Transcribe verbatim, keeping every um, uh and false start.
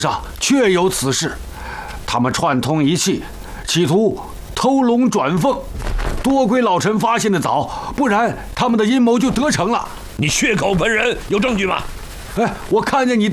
上确有此事，他们串通一气，企图偷龙转凤。多亏老臣发现的早，不然他们的阴谋就得逞了。 你血口喷人，有证据吗？ 哎，我看见你